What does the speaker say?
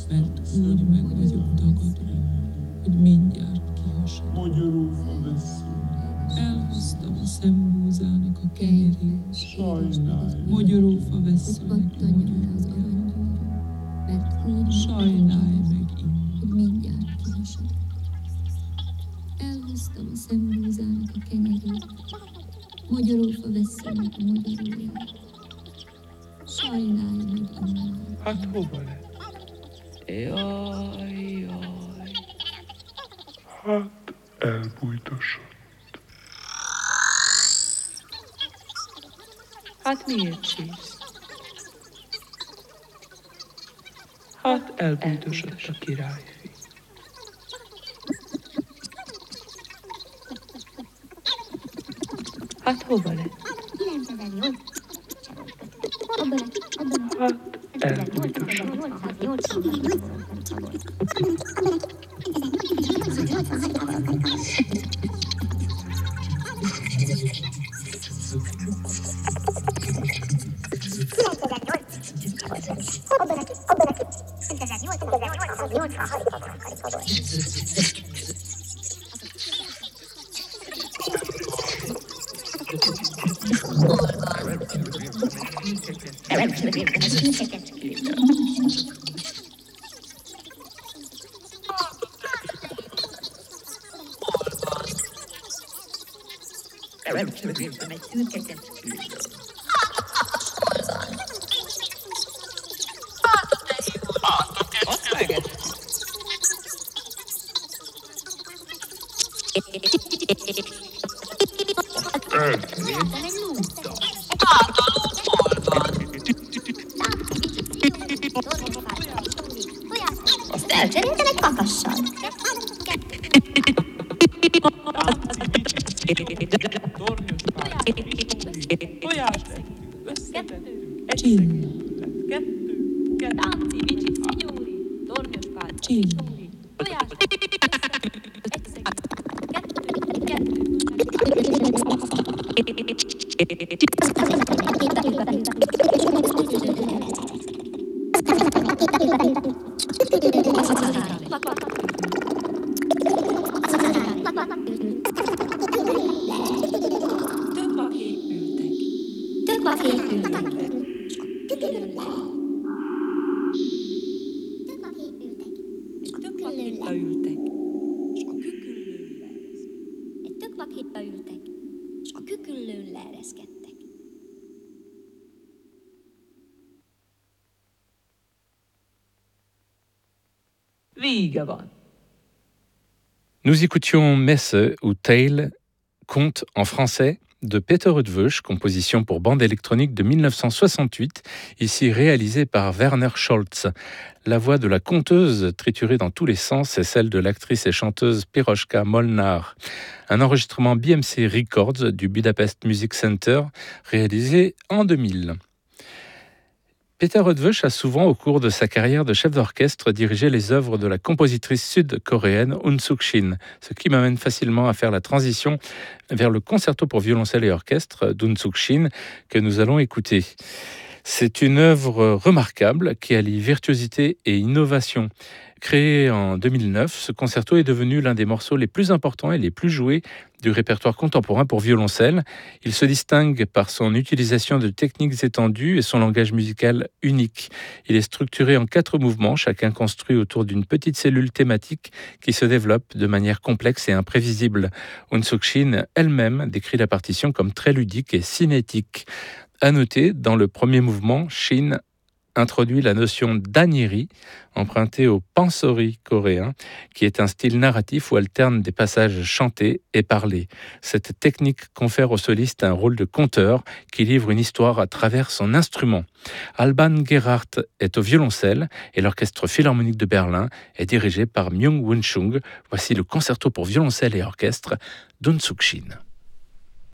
mert úgy meg vagyok tagadva, hogy mindjárt kihasadok. Magyarul vesszük. Elhoztam a szembúzának a kenyerét, Sajnálj. mogyorófa vesszőnek magyarul. Mert úgy Sajnálj meg innen. hogy mindjárt kihasadok. Elhoztam a szembúzának a kenyerét, magyarófa vesszőnek a magyaróját. Sajnálj meg innen. Hát hova lett? Jaj. Hát elbújtosott. Hát miért sírsz? Hát elbújtosott a királyfi. Hát hova lett? Hát elbújtosott. Azt elcseréltem egy kakassal. Csinna. Csinna. Vége van. Nous écoutions Messe ou Tale, conte en français de Peter Rutwösch, composition pour bande électronique de 1968, ici réalisée par Werner Scholz. La voix de la conteuse, triturée dans tous les sens, est celle de l'actrice et chanteuse Piroshka Molnar. Un enregistrement BMC Records du Budapest Music Center, réalisé en 2000. Peter Rutwösch a souvent, au cours de sa carrière de chef d'orchestre, dirigé les œuvres de la compositrice sud-coréenne Eun Suk-shin, ce qui m'amène facilement à faire la transition vers le concerto pour violoncelle et orchestre d'Eun Suk-shin que nous allons écouter. C'est une œuvre remarquable qui allie virtuosité et innovation. Créé en 2009, ce concerto est devenu l'un des morceaux les plus importants et les plus joués du répertoire contemporain pour violoncelle. Il se distingue par son utilisation de techniques étendues et son langage musical unique. Il est structuré en 4 mouvements, chacun construit autour d'une petite cellule thématique qui se développe de manière complexe et imprévisible. Eun Suk-shin elle-même décrit la partition comme très ludique et cinétique. À noter, dans le premier mouvement, Shin introduit la notion d'anieri, empruntée au pansori coréen, qui est un style narratif où alternent des passages chantés et parlés. Cette technique confère au soliste un rôle de conteur qui livre une histoire à travers son instrument. Alban Gerhardt est au violoncelle et l'Orchestre Philharmonique de Berlin est dirigé par Myung-Whun Chung. Voici le concerto pour violoncelle et orchestre d'Eun Suk-shin.